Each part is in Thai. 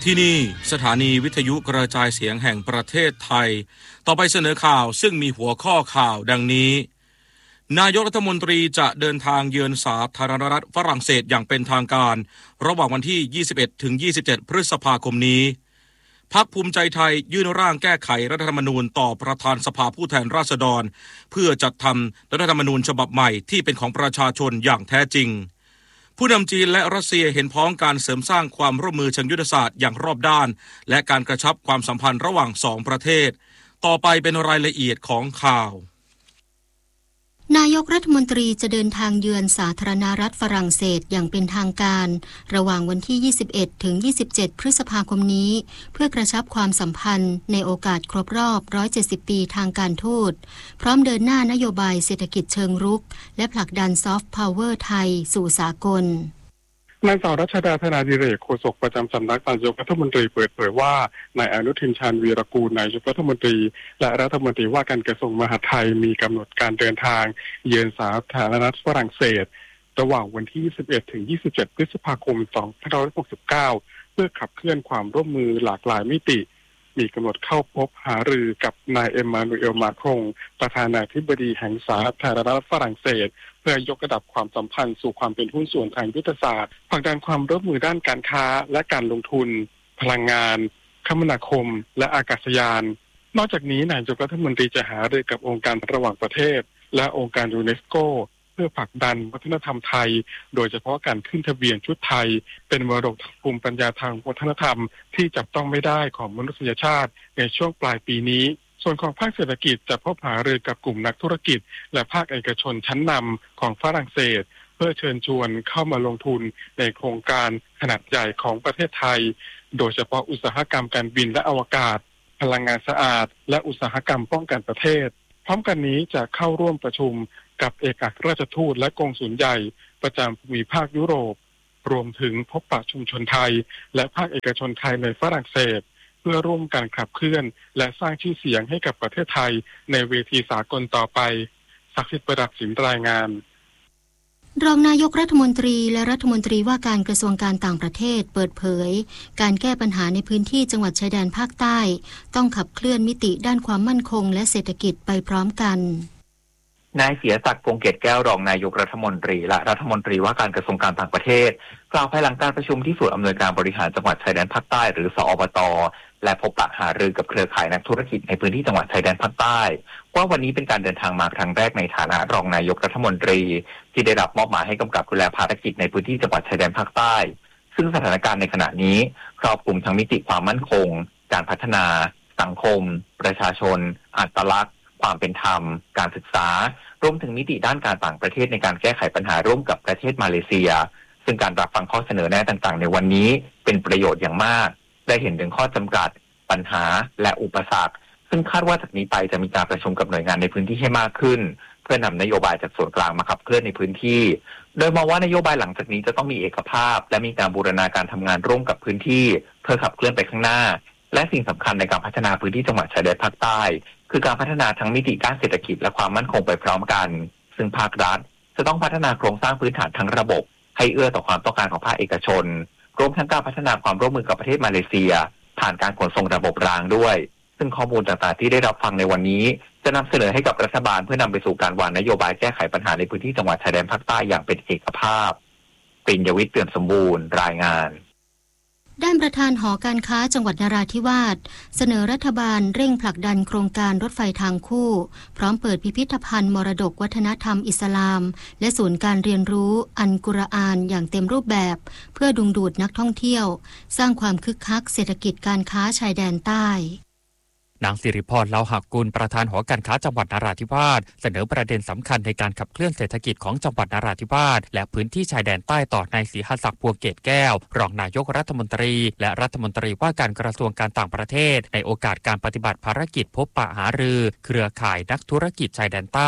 ที่นี่สถานีวิทยุกระจายเสียงแห่งประเทศไทยต่อไปเสนอข่าวซึ่งมีหัวข้อข่าวดังนี้นายกรัฐมนตรีจะเดินทางเยือนสาธารณรัฐฝรั่งเศสอย่างเป็นทางการระหว่างวันที่ 21 ถึง 27 พฤษภาคมนี้พรรคภูมิใจไทยยื่นร่างแก้ไขรัฐธรรมนูญต่อประธานสภาผู้แทนราษฎรเพื่อจัดทำรัฐธรรมนูญฉบับใหม่ที่เป็นของประชาชนอย่างแท้จริงผู้นำจีนและรัสเซียเห็นพ้องการเสริมสร้างความร่วมมือเชิงยุทธศาสตร์อย่างรอบด้านและการกระชับความสัมพันธ์ระหว่างสองประเทศต่อไปเป็นรายละเอียดของข่าวนายกรัฐมนตรีจะเดินทางเยือนสาธารณรัฐฝรั่งเศสอย่างเป็นทางการระหว่างวันที่ 21 ถึง 27 พฤษภาคมนี้เพื่อกระชับความสัมพันธ์ในโอกาสครบรอบ 170 ปีทางการทูตพร้อมเดินหน้านโยบายเศรษฐกิจเชิงรุกและผลักดันซอฟต์พาวเวอร์ไทยสู่สากลนางสาวรัชดาธนาดิเรกโฆษกประจำสำนักนายกรัฐมนตรีเปิดเผยว่านายอนุทินชาญวีรกูลนายกรัฐมนตรีและรัฐมนตรีว่าการกระทรวงมหาดไทยมีกำหนดการเดินทางเยือนสาธารณรัฐฝรั่งเศสระหว่างวันที่ 21 ถึง 27 พฤษภาคม 2569 เพื่อขับเคลื่อนความร่วมมือหลากหลายมิติมีกำหนดเข้าพบหารือกับนายเอ็มมานูเอลมาครงประธานาธิบดีแห่งสาธารณรัฐฝรั่งเศสเพื่อยกระดับความสัมพันธ์สู่ความเป็นหุ้นส่วนทางยุทธศาสตร์ผลักดันความร่วมมือด้านการค้าและการลงทุนพลังงานคมนาคมและอากาศยานนอกจากนี้นายกรัฐมนตรีจะหารือกับองค์การระหว่างประเทศและองค์การยูเนสโกเพื่อผลักดันวัฒนธรรมไทยโดยเฉพาะการขึ้นทะเบียนชุดไทยเป็นมรดกภูมิปัญญาทางวัฒนธรรมที่จับต้องไม่ได้ของมนุษยชาติในช่วงปลายปีนี้ส่วนของภาคเศรษฐกิจจะพบหารือกับกลุ่มนักธุรกิจและภาคเอกชนชั้นนำของฝรั่งเศสเพื่อเชิญชวนเข้ามาลงทุนในโครงการขนาดใหญ่ของประเทศไทยโดยเฉพาะอุตสาหกรรมการบินและอวกาศพลังงานสะอาดและอุตสาหกรรมป้องกันประเทศพร้อมกันนี้จะเข้าร่วมประชุมกับเอกอัครราชทูตและกงสุลใหญ่ประจำภูมิภาคยุโรปรวมถึงพบปะชุมชนไทยและภาคเอกชนไทยในฝรั่งเศสเพื่อร่วมกันขับเคลื่อนและสร้างชื่อเสียงให้กับประเทศไทยในเวทีสากลต่อไปศักดิ์สิทธิ์ประดับสินรายงานรองนายกรัฐมนตรีและรัฐมนตรีว่าการกระทรวงการต่างประเทศเปิดเผยการแก้ปัญหาในพื้นที่จังหวัดชายแดนภาคใต้ต้องขับเคลื่อนมิติด้านความมั่นคงและเศรษฐกิจไปพร้อมกันนายเสียศักดิ์พงษ์เกตแก้วรองนายกรัฐมนตรีและรัฐมนตรีว่าการกระทรวงการต่างประเทศกล่าวภายหลังการประชุมที่ศูนย์อำนวยการบริหารจังหวัดชายแดนภาคใต้หรือสอบต.และพบปะหารือกับเครือข่ายนักธุรกิจในพื้นที่จังหวัดชายแดนภาคใต้ว่าวันนี้เป็นการเดินทางมาครั้งแรกในฐานะรองนายกรัฐมนตรีที่ได้รับมอบหมายให้กำกับดูแลภารกิจในพื้นที่จังหวัดชายแดนภาคใต้ซึ่งสถานการณ์ในขณะนี้ครอบคลุมทั้งมิติความมั่นคงการพัฒนาสังคมประชาชนอัตลักษณ์ความเป็นธรรมการศึกษารวมถึงมิติด้านการต่างประเทศในการแก้ไขปัญหาร่วมกับประเทศมาเลเซียซึ่งการรับฟังข้อเสนอแนะต่างๆในวันนี้เป็นประโยชน์อย่างมากได้เห็นถึงข้อจำกัดปัญหาและอุปสรรคซึ่งคาดว่าจากนี้ไปจะมีการประชุมกับหน่วยงานในพื้นที่ให้มากขึ้นเพื่อนำนโยบายจากส่วนกลางมาขับเคลื่อนในพื้นที่โดยมองว่านโยบายหลังจากนี้จะต้องมีเอกภาพและมีการบูรณาการทำงานร่วมกับพื้นที่เพื่อขับเคลื่อนไปข้างหน้าและสิ่งสำคัญในการพัฒนาพื้นที่จังหวัดชายแดนภาคใต้คือการพัฒนาทั้งมิติด้านเศรษฐกิจและความมั่นคงไปพร้อมกันซึ่งภาครัฐจะต้องพัฒนาโครงสร้างพื้นฐานทั้งระบบให้เอื้อต่อความต้องการของภาคเอกชนรวมทั้งการพัฒนาความร่วมมือกับประเทศมาเลเซียผ่านการขนส่งระบบรางด้วยซึ่งข้อมูลต่างๆที่ได้รับฟังในวันนี้จะนำเสนอให้กับรัฐบาลเพื่อนำไปสู่การวางนโยบายแก้ไขปัญหาในพื้นที่จังหวัดชายแดนภาคใต้อย่างเป็นเอกภาพปริญญวิทย์เปี่ยมสมบูรณ์รายงานด้านประธานหอการค้าจังหวัดนราธิวาสเสนอรัฐบาลเร่งผลักดันโครงการรถไฟทางคู่พร้อมเปิดพิพิธภัณฑ์มรดกวัฒนธรรมอิสลามและศูนย์การเรียนรู้อัลกุรอานอย่างเต็มรูปแบบเพื่อดึงดูดนักท่องเที่ยวสร้างความคึกคักเศรษฐกิจการค้าชายแดนใต้นางสิริพร เลาหักกุลประธานหอการค้าจังหวัดนราธิวาสเสนอประเด็นสำคัญในการขับเคลื่อนเศรษฐกิจของจังหวัดนราธิวาสและพื้นที่ชายแดนใต้ต่อนายศรีหศักดิ์พวงเกตแก้วรองนายกรัฐมนตรีและรัฐมนตรีว่าการกระทรวงการต่างประเทศในโอกาสการปฏิบัติภารกิจพบปะหารือเครือข่ายนักธุรกิจชายแดนใต้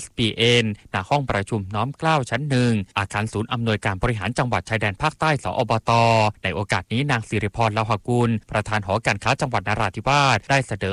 SPN ณห้องประชุมน้อมเกล้าชั้น1อาคารศูนย์อำนวยการบริหารจังหวัดชายแดนภาคใต้สอบต.ในโอกาสนี้นางสิริพร เลาหักกุลประธานหอการค้าจังหวัดนราธิวาสได้เสนอ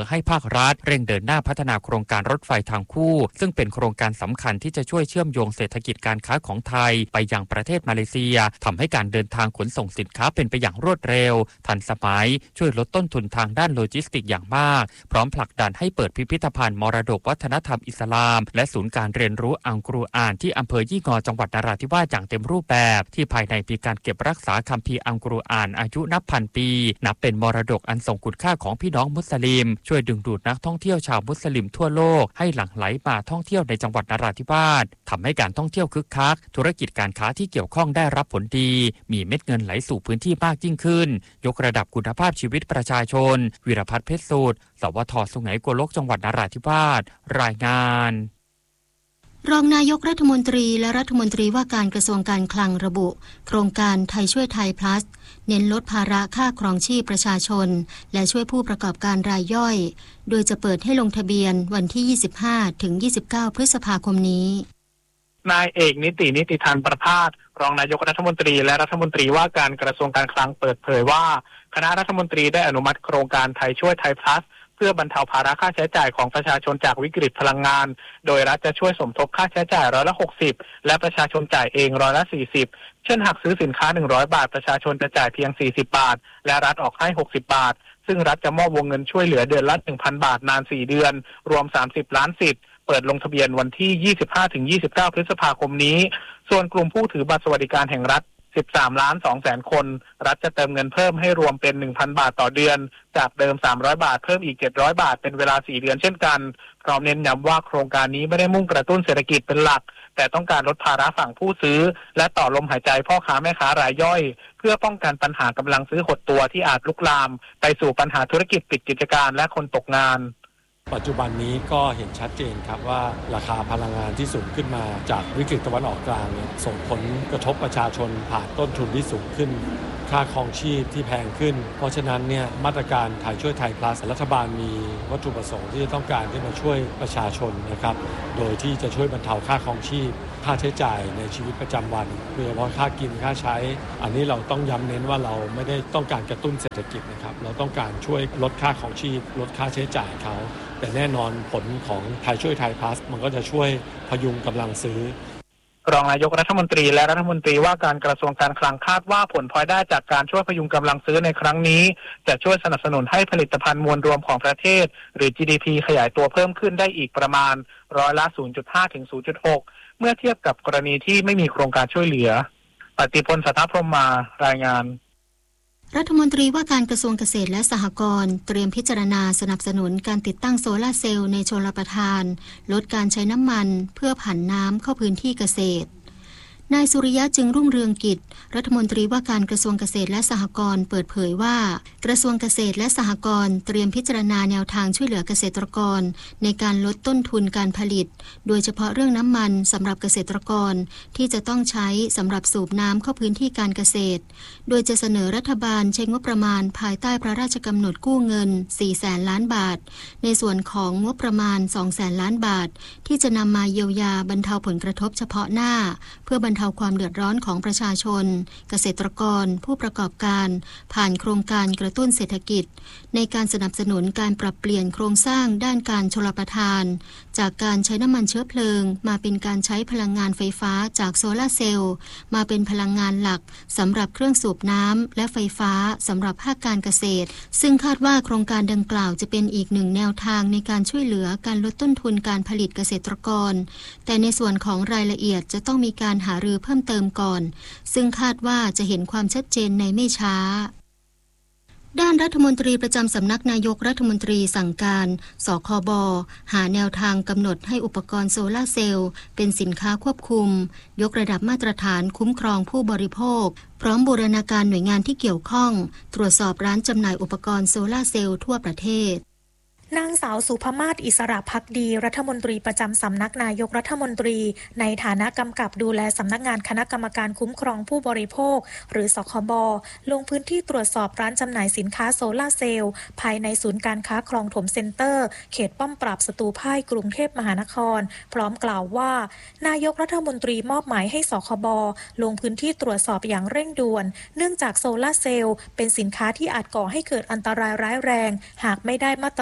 ให้ภาครัฐเร่งเดินหน้าพัฒนาโครงการรถไฟทางคู่ซึ่งเป็นโครงการสำคัญที่จะช่วยเชื่อมโยงเศรษฐกิจการค้าของไทยไปยังประเทศมาเลเซียทำให้การเดินทางขนส่งสินค้าเป็นไปอย่างรวดเร็วทันสมัยช่วยลดต้นทุนทางด้านโลจิสติกส์อย่างมากพร้อมผลักดันให้เปิดพิพิธภัณฑ์มรดกวัฒนธรรมอิสลามและศูนย์การเรียนรู้อัลกุรอานที่อำเภอยี่งอจังหวัดนราธิวาสอย่างเต็มรูปแบบที่ภายในมีการเก็บรักษาคัมภีร์อัลกุรอานอายุนับพันปีนับเป็นมรดกอันทรงคุณค่าของพี่น้องมุสลิมช่วยดึงดูดนักท่องเที่ยวชาวมุสลิมทั่วโลกให้หลั่งไหลมาท่องเที่ยวในจังหวัดนราธิวาสทำให้การท่องเที่ยวคึกคักธุรกิจการค้าที่เกี่ยวข้องได้รับผลดีมีเม็ดเงินไหลสู่พื้นที่มากยิ่งขึ้นยกระดับคุณภาพชีวิตประชาชนวิรพัฒน์เพชรสูตรสวท.สุไหงโกลกจังหวัดนราธิวาสรายงานรองนายกรัฐมนตรีและรัฐมนตรีว่าการกระทรวงการคลังระบุโครงการไทยช่วยไทย plus เน้นลดภาระค่าครองชีพประชาชนและช่วยผู้ประกอบการรายย่อยโดยจะเปิดให้ลงทะเบียนวันที่ 25 ถึง 29 พฤษภาคมนี้นายเอกนิติธานประภาสรองนายกรัฐมนตรีและรัฐมนตรีว่าการกระทรวงการคลังเปิดเผยว่าคณะรัฐมนตรีได้อนุมัติโครงการไทยช่วยไทย plusเพื่อบรรเทาภาระค่าใช้จ่ายของประชาชนจากวิกฤตพลังงานโดยรัฐจะช่วยสมทบค่าใช้จ่าย60%และประชาชนจ่ายเอง40%เช่นหากซื้อสินค้า100 บาทประชาชนจะจ่ายเพียง40 บาทและรัฐออกให้60 บาทซึ่งรัฐจะมอบวงเงินช่วยเหลือเดือนละ 1,000 บาทนาน4 เดือนรวม30 ล้านสิทธิ์เปิดลงทะเบียนวันที่ 25-29 พฤษภาคมนี้ส่วนกลุ่มผู้ถือบัตรสวัสดิการแห่งรัฐ13,200,000 คนรัฐจะเติมเงินเพิ่มให้รวมเป็น 1,000 บาทต่อเดือนจากเดิม300 บาทเพิ่มอีก700 บาทเป็นเวลา4 เดือนเช่นกันพร้อมเน้นย้ำว่าโครงการนี้ไม่ได้มุ่งกระตุ้นเศรษฐกิจเป็นหลักแต่ต้องการลดภาระฝั่งผู้ซื้อและต่อลมหายใจพ่อค้าแม่ค้ารายย่อยเพื่อป้องกันปัญหากำลังซื้อหดตัวที่อาจลุกลามไปสู่ปัญหาธุรกิจปิดกิจการและคนตกงานปัจจุบันนี้ก็เห็นชัดเจนครับว่าราคาพลังงานที่สูงขึ้นมาจากวิกฤตตะวันออกกลางเนี่ยส่งผลกระทบประชาชนผ่านต้นทุนที่สูงขึ้นค่าครองชีพที่แพงขึ้นเพราะฉะนั้นเนี่ยมาตรการไทยช่วยไทย plus รัฐบาลมีวัตถุประสงค์ที่จะต้องการที่มาช่วยประชาชนนะครับโดยที่จะช่วยบรรเทาค่าครองชีพค่าใช้จ่ายในชีวิตประจำวันโดยเฉพาะค่ากินค่าใช้อันนี้เราต้องย้ำเน้นว่าเราไม่ได้ต้องการกระตุ้นเศรษฐกิจนะครับเราต้องการช่วยลดค่าครองชีพลดค่าใช้จ่ายเขาแต่แน่นอนผลของไทยช่วยไทย plus มันก็จะช่วยพยุงกำลังซื้อรองนายกรัฐมนตรีและรัฐมนตรีว่าการกระทรวงการคลังคาดว่าผลพลอยได้จากการช่วยพยุงกำลังซื้อในครั้งนี้จะช่วยสนับสนุนให้ผลิตภัณฑ์มวลรวมของประเทศหรือ GDP ขยายตัวเพิ่มขึ้นได้อีกประมาณ0.5 ถึง 0.6 เมื่อเทียบกับกรณีที่ไม่มีโครงการช่วยเหลือปฏิพล สัทธพรหมารายงานรัฐมนตรีว่าการกระทรวงเกษตรและสหกรณ์เตรียมพิจารณาสนับสนุนการติดตั้งโซลาร์เซลล์ในชลประทานลดการใช้น้ำมันเพื่อผันน้ำเข้าพื้นที่เกษตรนายสุริยะจึงรุ่งเรืองกิจรัฐมนตรีว่าการกระทรวงเกษตรและสหกรณ์เปิดเผยว่ากระทรวงเกษตรและสหกรณ์เตรียมพิจารณาแนวทางช่วยเหลือเกษตรกรในการลดต้นทุนการผลิตโดยเฉพาะเรื่องน้ำมันสำหรับเกษตรกรที่จะต้องใช้สำหรับสูบน้ำเข้าพื้นที่การเกษตรโดยจะเสนอรัฐบาลใช้งบประมาณภายใต้พระราชกำหนดกู้เงิน 400,000 ล้านบาทในส่วนของงบประมาณ 200,000 ล้านบาทที่จะนำมาเยียวยาบรรเทาผลกระทบเฉพาะหน้าเพื่อบรรเทาความเดือดร้อนของประชาชนเกษตรกรผู้ประกอบการผ่านโครงการกระตุ้นเศรษฐกิจในการสนับสนุนการปรับเปลี่ยนโครงสร้างด้านการชลประทานจากการใช้น้ำมันเชื้อเพลิงมาเป็นการใช้พลังงานไฟฟ้าจากโซลาร์เซลล์มาเป็นพลังงานหลักสำหรับเครื่องสูบน้ำและไฟฟ้าสำหรับภาคการเกษตรซึ่งคาดว่าโครงการดังกล่าวจะเป็นอีกหนึ่งแนวทางในการช่วยเหลือการลดต้นทุนการผลิตเกษตรกรแต่ในส่วนของรายละเอียดจะต้องมีการหารือเพิ่มเติมก่อนซึ่งคาดว่าจะเห็นความชัดเจนในไม่ช้าด้านรัฐมนตรีประจำสำนักนายกรัฐมนตรีสั่งการสคบ.หาแนวทางกำหนดให้อุปกรณ์โซลาร์เซลล์เป็นสินค้าควบคุมยกระดับมาตรฐานคุ้มครองผู้บริโภคพร้อมบูรณาการหน่วยงานที่เกี่ยวข้องตรวจสอบร้านจำหน่ายอุปกรณ์โซลาร์เซลล์ทั่วประเทศนางสาวสุภมาศอิสระภักดีรัฐมนตรีประจำสำนักนายกรัฐมนตรีในฐานะกำกับดูแลสำนักงานคณะกรรมการคุ้มครองผู้บริโภคหรือสคบ.ลงพื้นที่ตรวจสอบร้านจำหน่ายสินค้าโซลาร์เซลล์ภายในศูนย์การค้าคลองถมเซ็นเตอร์เขตป้อมปราบศัตรูพ่ายกรุงเทพมหานครพร้อมกล่าวว่านายกรัฐมนตรีมอบหมายให้สคบ.ลงพื้นที่ตรวจสอบอย่างเร่งด่วนเนื่องจากโซลาร์เซลล์เป็นสินค้าที่อาจก่อให้เกิดอันตรายร้ายแรงหากไม่ได้มาตรฐาน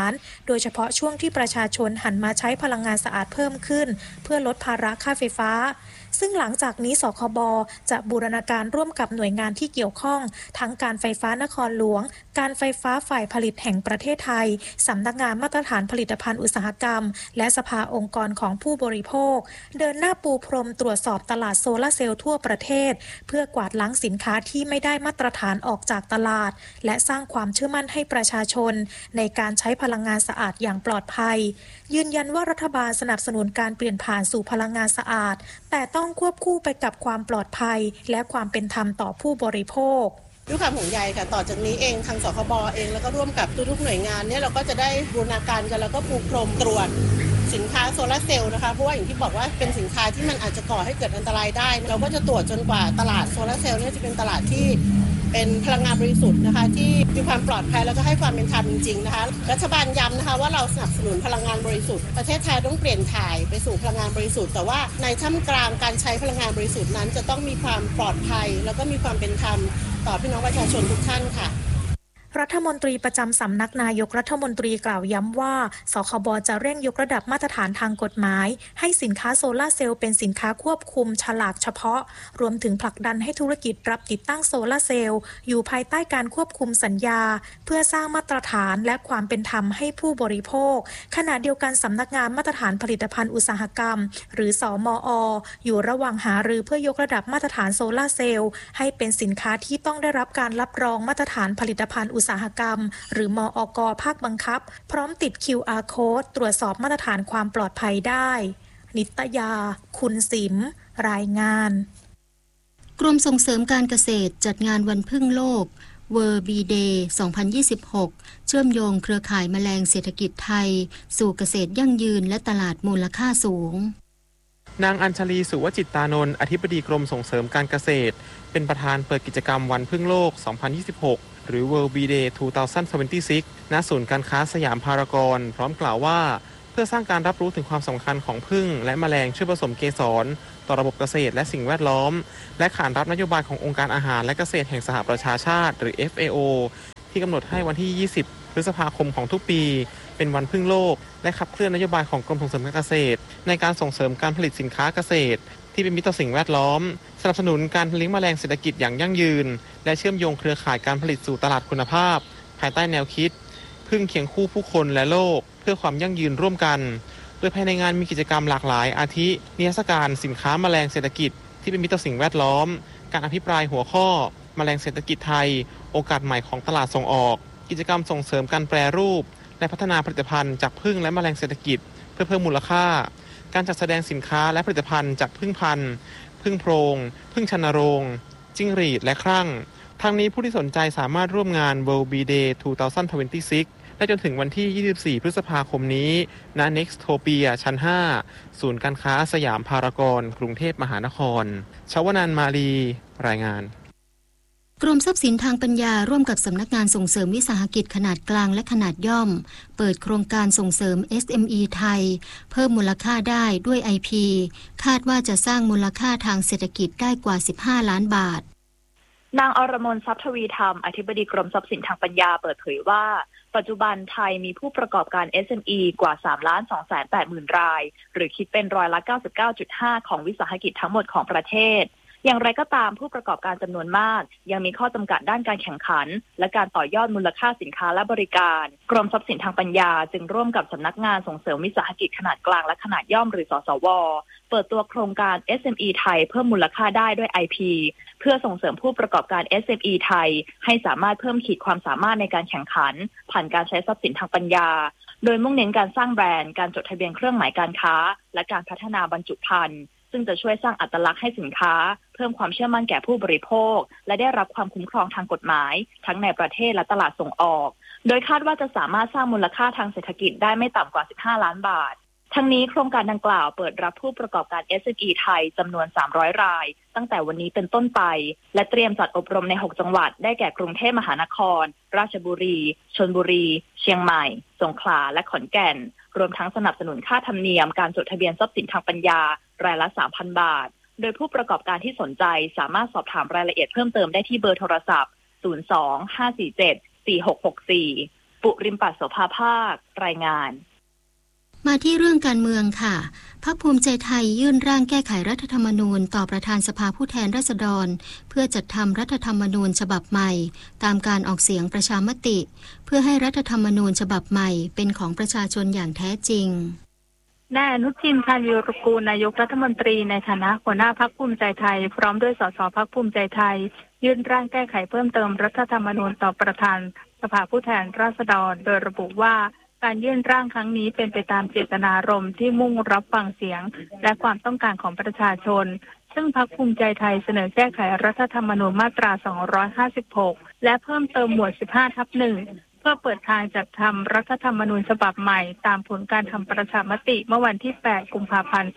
โดยเฉพาะช่วงที่ประชาชนหันมาใช้พลังงานสะอาดเพิ่มขึ้นเพื่อลดภาระค่าไฟฟ้าซึ่งหลังจากนี้สคบ.จะบูรณาการร่วมกับหน่วยงานที่เกี่ยวข้องทั้งการไฟฟ้านครหลวงการไฟฟ้าฝ่ายผลิตแห่งประเทศไทยสำนักงานมาตรฐานผลิตภัณฑ์อุตสาหกรรมและสภาองค์กรของผู้บริโภคเดินหน้าปูพรมตรวจสอบตลาดโซลาร์เซลล์ทั่วประเทศเพื่อกวาดล้างสินค้าที่ไม่ได้มาตรฐานออกจากตลาดและสร้างความเชื่อมั่นให้ประชาชนในการใช้พลังงานสะอาดอย่างปลอดภัยยืนยันว่ารัฐบาลสนับสนุนการเปลี่ยนผ่านสู่พลังงานสะอาดแต่ต้องควบคู่ไปกับความปลอดภัยและความเป็นธรรมต่อผู้บริโภคด้วยความห่วงใยค่ะต่อจากนี้เองทางสคบ.เองแล้วก็ร่วมกับทุกๆหน่วยงานเนี่ยเราก็จะได้บูรณาการกันแล้วก็ปูพรมตรวจสินค้าโซลาร์เซลล์นะคะเพราะว่าอย่างที่บอกว่าเป็นสินค้าที่มันอาจจะก่อให้เกิดอันตรายได้เราก็จะตรวจจนกว่าตลาดโซลาร์เซลล์เนี่ยจะเป็นตลาดที่เป็นพลังงานบริสุทธิ์นะคะที่มีความปลอดภัยแล้วก็ให้ความเป็นธรรมจริงๆนะคะรัฐบาลย้ำนะคะว่าเราสนับสนุนพลังงานบริสุทธิ์ประเทศไทยต้องเปลี่ยนถ่ายไปสู่พลังงานบริสุทธิ์แต่ว่าในท่ามกลางการใช้พลังงานบริสุทธิ์นั้นจะต้องมีความปลอดภัยแล้วก็มีความเป็นธรรมต่อพี่น้องประชาชนทุกท่านค่ะรัฐมนตรีประจำสำนักนายกรัฐมนตรีกล่าวย้ำว่าสคบ.จะเร่งยกระดับมาตรฐานทางกฎหมายให้สินค้าโซลาร์เซลล์เป็นสินค้าควบคุมฉลากเฉพาะรวมถึงผลักดันให้ธุรกิจรับติดตั้งโซลาร์เซลล์อยู่ภายใต้การควบคุมสัญญาเพื่อสร้างมาตรฐานและความเป็นธรรมให้ผู้บริโภคขณะเดียวกันสำนักงานมาตรฐานผลิตภัณฑ์อุตสาหกรรมหรือสมอ.อยู่ระหว่างหารือเพื่อยกระดับมาตรฐานโซลาร์เซลล์ให้เป็นสินค้าที่ต้องได้รับการรับรองมาตรฐานผลิตภัณฑ์อุตสาหกรรมหรือมอก.ภาคบังคับพร้อมติด QR Code ตรวจสอบมาตรฐานความปลอดภัยได้นิตยาคุณสิมรายงานกรมส่งเสริมการเกษตรจัดงานวันผึ้งโลก World Bee Day 2026 เชื่อมโยงเครือข่ายแมลงเศรษฐกิจไทยสู่เกษตรยั่งยืนและตลาดมูลค่าสูงนางอัญชลี สุวจิตตานนท์อธิบดีกรมส่งเสริมการเกษตรเป็นประธานเปิดกิจกรรมวันผึ้งโลก 2026 หรือ World Bee Day 2026 ณ ศูนย์การค้าสยามพารากอนพร้อมกล่าวว่าเพื่อสร้างการรับรู้ถึงความสำคัญของผึ้งและแมลงช่วยผสมเกสรต่อระบบเกษตรและสิ่งแวดล้อมและขานรับนโยบายขององค์การอาหารและเกษตรแห่งสหประชาชาติหรือ FAO ที่กำหนดให้วันที่ 20 พฤษภาคมของทุกปีเป็นวันผึ้งโลกและขับเคลื่อนนโยบายของกรมส่งเสริมการเกษตรในการส่งเสริมการผลิตสินค้าเกษตรที่เป็นมิตรต่อสิ่งแวดล้อมสนับสนุนการเลี้ยงแมลงเศรษฐกิจอย่างยั่งยืนและเชื่อมโยงเครือข่ายการผลิตสู่ตลาดคุณภาพภายใต้แนวคิดผึ้งเคียงคู่ผู้คนและโลกเพื่อความยั่งยืนร่วมกันโดยภายในงานมีกิจกรรมหลากหลายอาทินิทรรศการสินค้าแมลงเศรษฐกิจที่เป็นมิตรต่อสิ่งแวดล้อมการอภิปรายหัวข้อแมลงเศรษฐกิจไทยโอกาสใหม่ของตลาดส่งออกกิจกรรมส่งเสริมการแปรรูปและพัฒนาผลิตภัณฑ์จากผึ้งและแมลงเศรษฐกิจเพื่อเพิ่มมูลค่าการจัดแสดงสินค้าและผลิตภัณฑ์จากผึ้งพันธุ์ผึ้งโพรงผึ้งชนโรงจิ้งหรีดและครั่งทางนี้ผู้ที่สนใจสามารถร่วมงาน World Bee Day 2026 ได้จนถึงวันที่ 24 พฤษภาคมนี้ณ Nextopia ชั้น 5 ศูนย์การค้าสยามพารากอนกรุงเทพมหานครชวนันท์มาลีรายงานกรมทรัพย์สินทางปัญญาร่วมกับสำนักงานส่งเสริมวิสาหกิจขนาดกลางและขนาดย่อมเปิดโครงการส่งเสริม SME ไทยเพิ่มมูลค่าได้ด้วย IP คาดว่าจะสร้างมูลค่าทางเศรษฐกิจได้กว่า15ล้านบาทนางอรมนทรัพย์ทวีธรรมอธิบดีกรมทรัพย์สินทางปัญญาเปิดเผยว่าปัจจุบันไทยมีผู้ประกอบการ SME กว่า 3,280,000 รายหรือคิดเป็นร้อยละ 99.5 ของวิสาหกิจทั้งหมดของประเทศอย่างไรก็ตามผู้ประกอบการจำนวนมากยังมีข้อจำกัดด้านการแข่งขันและการต่อยอดมูลค่าสินค้าและบริการกรมทรัพย์สินทางปัญญาจึงร่วมกับสำนักงานส่งเสริมวิสาหกิจขนาดกลางและขนาดย่อมหรือสสว.เปิดตัวโครงการ SME ไทยเพิ่มมูลค่าได้ด้วย IP เพื่อส่งเสริมผู้ประกอบการ SME ไทยให้สามารถเพิ่มขีดความสามารถในการแข่งขันผ่านการใช้ทรัพย์สินทางปัญญาโดยมุ่งเน้นการสร้างแบรนด์การจดทะเบียนเครื่องหมายการค้าและการพัฒนาบรรจุภัณฑ์ซึ่งจะช่วยสร้างอัตลักษณ์ให้สินค้าเพิ่มความเชื่อมั่นแก่ผู้บริโภคและได้รับความคุ้มครองทางกฎหมายทั้งในประเทศและตลาดส่งออกโดยคาดว่าจะสามารถสร้างมูลค่าทางเศรษฐกิจได้ไม่ต่ำกว่า15ล้านบาททั้งนี้โครงการดังกล่าวเปิดรับผู้ประกอบการ SME ไทยจำนวน300รายตั้งแต่วันนี้เป็นต้นไปและเตรียมจัดอบรมใน6จังหวัดได้แก่กรุงเทพมหานครราชบุรีชลบุรีเชียงใหม่สงขลาและขอนแก่นรวมทั้งสนับสนุนค่าธรรมเนียมการจดทะเบียนทรัพย์สินทางปัญญารายละ 3,000 บาทโดยผู้ประกอบการที่สนใจสามารถสอบถามรายละเอียดเพิ่มเติมได้ที่เบอร์โทรศัพท์ 02-547-4664 ปุริมปัสโสภาภาครายงานมาที่เรื่องการเมืองค่ะพรรคภูมิใจไทยยื่นร่างแก้ไขรัฐธรรมนูญต่อประธานสภาผู้แทนราษฎรเพื่อจัดทำรัฐธรรมนูญฉบับใหม่ตามการออกเสียงประชามติเพื่อให้รัฐธรรมนูญฉบับใหม่เป็นของประชาชนอย่างแท้จริงนายอนุทิน ชาญวีรกูลนายกรัฐมนตรีในฐานะหัวหน้าพรรคภูมิใจไทยพร้อมด้วยสสพรรคภูมิใจไทยยื่นร่างแก้ไขเพิ่มเติมรัฐธรรมนูญต่อประธานสภาผู้แทนราษฎรโดยระบุว่าการยื่นร่างครั้งนี้เป็นไปตามเจตนารมณ์ที่มุ่งรับฟังเสียงและความต้องการของประชาชนซึ่งพรรคภูมิใจไทยเสนอแก้ไขรัฐธรรมนูญมาตรา256และเพิ่มเติมหมวด 15/1 เพื่อเปิดทางจัดทำรัฐธรรมนูญฉบับใหม่ตามผลการทำประชามติเมื่อวันที่ 8 กุมภาพันธ์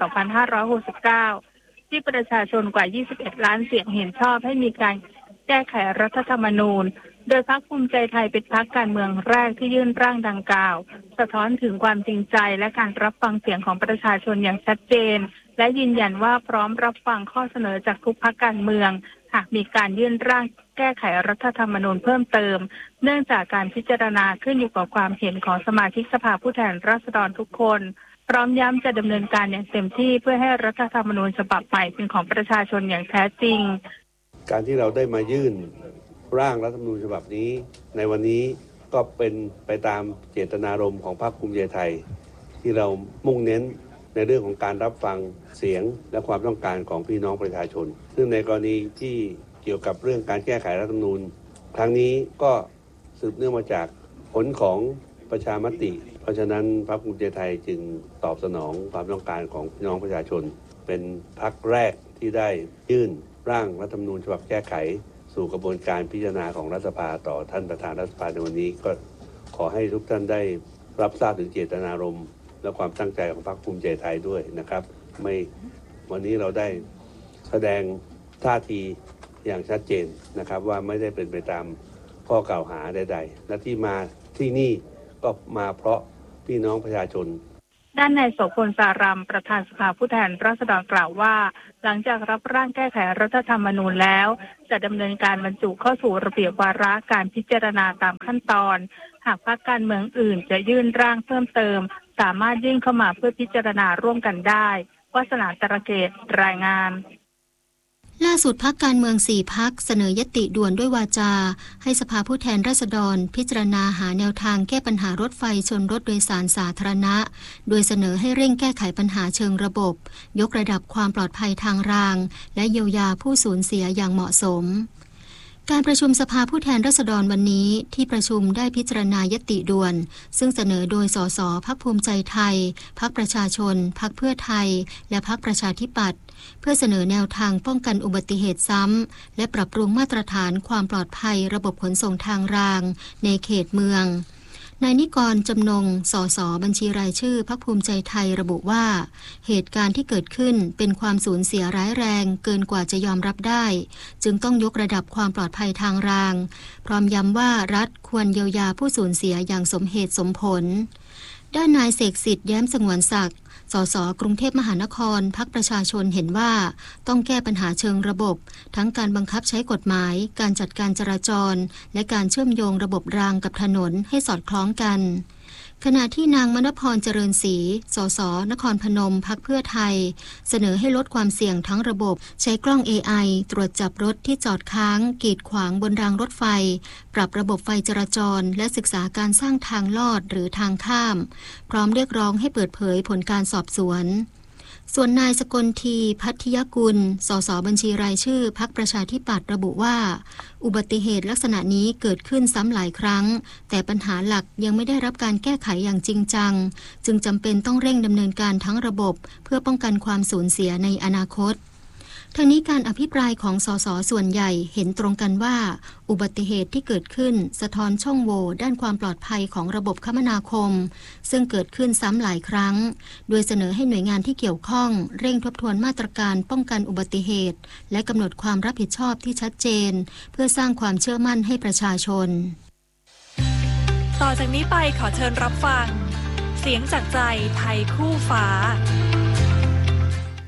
2569 ที่ประชาชนกว่า 21 ล้านเสียงเห็นชอบให้มีการแก้ไขรัฐธรรมนูญโดยพรรคภูมิใจไทยเป็นพรรคการเมืองแรกที่ยื่นร่างดังกล่าวสะท้อนถึงความจริงใจและการรับฟังเสียงของประชาชนอย่างชัดเจนและยืนยันว่าพร้อมรับฟังข้อเสนอจากทุกพรรคการเมืองหากมีการยื่นร่างแก้ไขรัฐธรรมนูญเพิ่มเติมเนื่องจากการพิจารณาขึ้นอยู่กับความเห็นของสมาชิกสภาผู้แทนราษฎรทุกคนพร้อมย้ำจะดำเนินการอย่างเต็มที่เพื่อให้รัฐธรรมนูญฉบับใหม่เป็นของประชาชนอย่างแท้จริงการที่เราได้มายื่นร่างรัฐธรรมนูญฉบับนี้ในวันนี้ก็เป็นไปตามเจตนารมณ์ของพรรคภูมิใจไทยที่เรามุ่งเน้นในเรื่องของการรับฟังเสียงและความต้องการของพี่น้องประชาชนซึ่งในกรณีที่เกี่ยวกับเรื่องการแก้ไขรัฐธรรมนูญครั้งนี้ก็สืบเนื่องมาจากผลของประชามติเพราะฉะนั้นพรรคภูมิใจไทยจึงตอบสนองความต้องการของพี่น้องประชาชนเป็นพรรคแรกที่ได้ยื่นร่างรัฐธรรมนูญฉบับแก้ไขสู่กระบวนการพิจารณาของรัฐสภาต่อท่านประธานรัฐสภาในวันนี้ก็ขอให้ทุกท่านได้รับทราบถึงเจตนารมณ์และความตั้งใจของพรรคภูมิใจไทยด้วยนะครับวันนี้เราได้แสดงท่าทีอย่างชัดเจนนะครับว่าไม่ได้เป็นไปตามข้อกล่าวหาใดๆและที่มาที่นี่ก็มาเพราะพี่น้องประชาชนด้านนายโสพลสารามประธานสภาผู้แทนราษฎรกล่าวว่าหลังจากรับร่างแก้ไขรัฐธรรมนูญแล้วจะดำเนินการบรรจุเข้าสู่ระเบียบวาระการพิจารณาตามขั้นตอนหากพรรคการเมืองอื่นจะยื่นร่างเพิ่มเติมสามารถยื่นเข้ามาเพื่อพิจารณาร่วมกันได้วาสนาตระเกตรายงานล่าสุดพรรคการเมือง4 พรรคเสนอยติด่วนด้วยวาจาให้สภาผู้แทนราษฎรพิจารณาหาแนวทางแก้ปัญหารถไฟชนรถโดยสารสาธารณะโดยเสนอให้เร่งแก้ไขปัญหาเชิงระบบยกระดับความปลอดภัยทางรางและเยียวยาผู้สูญเสียอย่างเหมาะสมการประชุมสภาผู้แทนราษฎรวันนี้ที่ประชุมได้พิจารณายติด่วนซึ่งเสนอโดยสสพรรคภูมิใจไทยพรรคประชาชนพรรคเพื่อไทยและพรรคประชาธิปัตย์เพื่อเสนอแนวทางป้องกันอุบัติเหตุซ้ำและปรับปรุงมาตรฐานความปลอดภัยระบบขนส่งทางรางในเขตเมืองนายนิกรจำนงสสบัญชีรายชื่อพรรคภูมิใจไทยระบุว่าเหตุการณ์ที่เกิดขึ้นเป็นความสูญเสียร้ายแรงเกินกว่าจะยอมรับได้จึงต้องยกระดับความปลอดภัยทางรางพร้อมย้ำว่ารัฐควรเยียวยาผู้สูญเสียอย่างสมเหตุสมผลด้านนายเสกสิทธิ์แย้มสงวนศักดิ์สสกรุงเทพมหานครพรรคประชาชนเห็นว่าต้องแก้ปัญหาเชิงระบบทั้งการบังคับใช้กฎหมายการจัดการจราจรและการเชื่อมโยงระบบรางกับถนนให้สอดคล้องกันขณะที่นางมณพรเจริญศรีสสนครพนมพรรคเพื่อไทยเสนอให้ลดความเสี่ยงทั้งระบบใช้กล้อง AI ตรวจจับรถที่จอดค้างกีดขวางบนรางรถไฟปรับระบบไฟจราจรและศึกษาการสร้างทางลอดหรือทางข้ามพร้อมเรียกร้องให้เปิดเผยผลการสอบสวนส่วนนายสกลทีพัทยกุลสสบัญชีรายชื่อพรรคประชาธิปัตย์ระบุว่าอุบัติเหตุลักษณะนี้เกิดขึ้นซ้ำหลายครั้งแต่ปัญหาหลักยังไม่ได้รับการแก้ไขอย่างจริงจังจึงจำเป็นต้องเร่งดำเนินการทั้งระบบเพื่อป้องกันความสูญเสียในอนาคตทั้งนี้การอภิปรายของสสส่วนใหญ่เห็นตรงกันว่าอุบัติเหตุที่เกิดขึ้นสะท้อนช่องโหว่ด้านความปลอดภัยของระบบคมนาคมซึ่งเกิดขึ้นซ้ำหลายครั้งโดยเสนอให้หน่วยงานที่เกี่ยวข้องเร่งทบทวนมาตรการป้องกันอุบัติเหตุและกำหนดความรับผิดชอบที่ชัดเจนเพื่อสร้างความเชื่อมั่นให้ประชาชนต่อจากนี้ไปขอเชิญรับฟังเสียงจากใจไทยคู่ฟ้า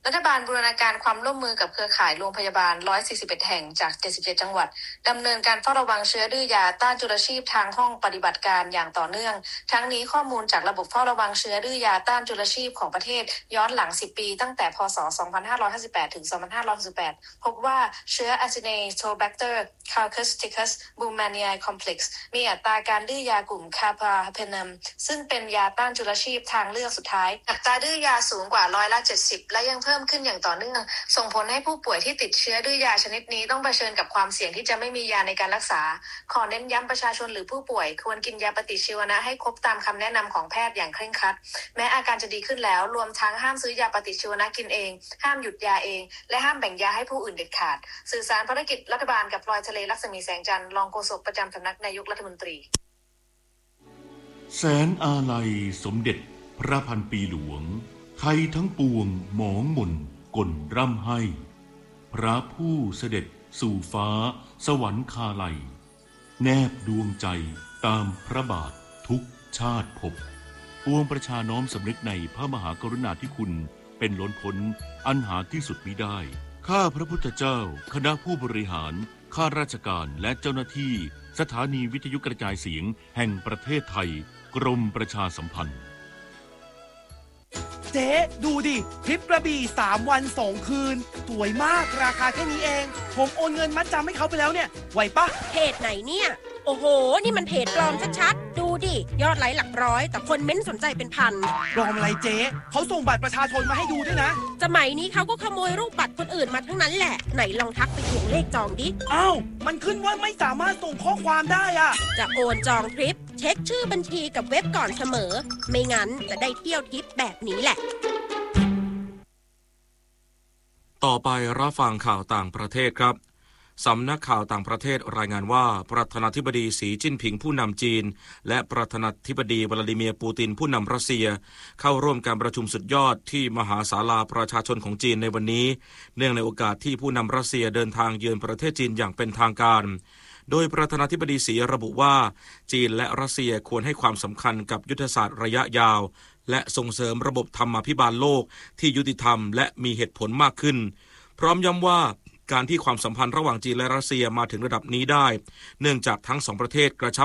รัฐบาลบูรณาการความร่วมมือกับเครือข่ายโรงพยาบาล141แห่งจาก77จังหวัดดำเนินการเฝ้าระวังเชื้อดื้อยาต้านจุลชีพทางห้องปฏิบัติการอย่างต่อเนื่องทั้งนี้ข้อมูลจากระบบเฝ้าระวังเชื้อดื้อยาต้านจุลชีพของประเทศย้อนหลัง10ปีตั้งแต่พ.ศ. 2558ถึง2568พบว่าเชื้อ Acinetobacter caucasticus bulmaniae complex มีอัตราการดื้อยากลุ่ม Carbapenem ซึ่งเป็นยาต้านจุลชีพทางเลือกสุดท้ายอัตราดื้อยาสูงกว่า70%และยังเพิ่มขึ้นอย่างต่อเนื่องส่งผลให้ผู้ป่วยที่ติดเชื้อดื้อยาชนิดนี้ต้องเผชิญกับความเสี่ยงที่จะไม่มียาในการรักษาขอเน้นย้ำประชาชนหรือผู้ป่วยควรกินยาปฏิชีวนะให้ครบตามคำแนะนำของแพทย์อย่างเคร่งครัดแม้อาการจะดีขึ้นแล้วรวมทั้งห้ามซื้อยาปฏิชีวนะกินเองห้ามหยุดยาเองและห้ามแบ่งยาให้ผู้อื่นเด็ดขาดสื่อสารภารกิจรัฐบาลกับพลอยทะเลลักษมีแสงจันทร์รองโฆษกประจำสำนักนายกรัฐมนตรีแสนอาลัยสมเด็จพระพันปีหลวงไทยทั้งปวงหมองหม่นก่นร่ำให้พระผู้เสด็จสู่ฟ้าสวรรคาลัยแนบดวงใจตามพระบาททุกชาติภพปวงประชาน้อมสำนึกในพระมหากรุณาธิคุณเป็นล้นพ้นอันหาที่สุดมิได้ข้าพระพุทธเจ้าคณะผู้บริหารข้าราชการและเจ้าหน้าที่สถานีวิทยุกระจายเสียงแห่งประเทศไทยกรมประชาสัมพันธ์เจ๊ดูดิทริปกระบี่3 วัน 2 คืนสวยมากราคาแค่นี้เองผมโอนเงินมัดจำให้เขาไปแล้วเนี่ยไหวปะเพจไหนเนี่ยโอ้โหนี่มันเพจปลอมชัดๆดูดิยอดไลค์หลักร้อยแต่คนเม้นสนใจเป็นพันปลอมอะไรเจ๊เขาส่งบัตรประชาชนมาให้ดูด้วยนะสมัยนี้เขาก็ขโมยรูปบัตรคนอื่นมาทั้งนั้นแหละไหนลองทักไปทวงเลขจองดิอ้าวมันขึ้นว่าไม่สามารถส่งข้อความได้อะจะโอนจองทริปเช็คชื่อบัญชีกับเว็บก่อนเสมอไม่งั้นจะได้เที่ยวทริปแบบนี้แหละต่อไปรับฟังข่าวต่างประเทศครับสำนักข่าวต่างประเทศรายงานว่าประธานาธิบดีสีจิ้นผิงผู้นำจีนและประธานาธิบดีวลาดิเมียร์ปูตินผู้นำรัสเซียเข้าร่วมการประชุมสุดยอดที่มหาศาลาประชาชนของจีนในวันนี้เนื่องในโอกาสที่ผู้นำรัสเซียเดินทางเยือนประเทศจีนอย่างเป็นทางการโดยประธานาธิบดีสีระบุว่าจีนและรัสเซียควรให้ความสำคัญกับยุทธศาสตร์ระยะยาวและส่งเสริมระบบธรรมาภิบาลโลกที่ยุติธรรมและมีเหตุผลมากขึ้นพร้อมย้ำว่าการที่ความสัมพันธ์ระหว่างจีนและรัสเซียมาถึงระดับนี้ได้เนื่องจากทั้งสองประเทศกระชับ